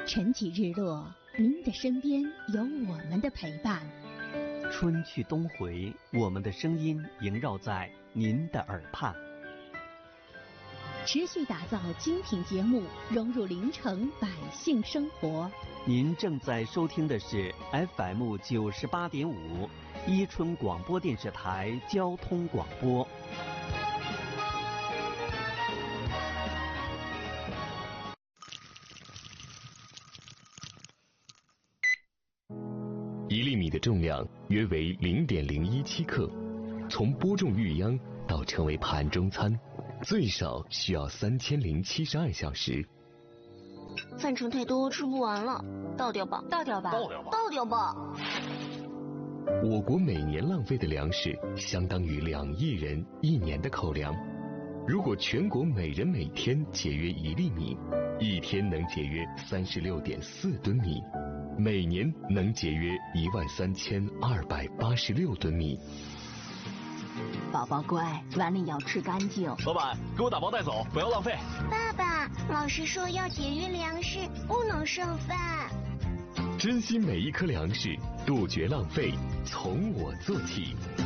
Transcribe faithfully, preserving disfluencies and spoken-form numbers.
晨起日落，您的身边有我们的陪伴。 春去冬回，我们的声音萦绕在您的耳畔。 持续打造精品节目，融入临城百姓生活。 您正在收听的是 F M 九十八点五，伊春广播电视台交通广播。 一粒米的重量约为零点零一七克，从播种育秧到成为盘中餐，最少需要三千零七十二小时。 饭盛太多，吃不完了，倒掉吧， 倒掉吧， 倒掉吧，倒掉吧。 我国每年浪费的粮食相当于两亿人一年的口粮。如果全国每人每天节约一粒米，一天能节约三十六点四吨米，每年能节约一万三千二百八十六吨米。 宝宝乖，碗里要吃干净。 老板，给我打包带走，不要浪费。 爸爸，老师说要节约粮食，不能剩饭。 珍惜每一颗粮食，杜绝浪费，从我做起。